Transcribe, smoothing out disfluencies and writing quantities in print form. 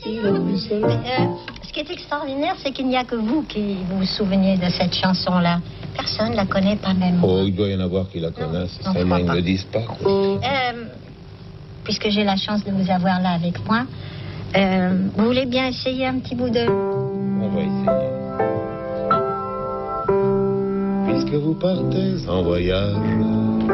parti la boussole. Ce qui est extraordinaire, c'est qu'il n'y a que vous qui vous souveniez de cette chanson-là. Personne ne la connaît, pas même. Oh, il doit y en avoir qui la connaissent, seulement ils ne le disent pas. Puisque j'ai la chance de vous avoir là avec moi, vous voulez bien essayer un petit bout de... On va essayer. Puisque vous partez en voyage,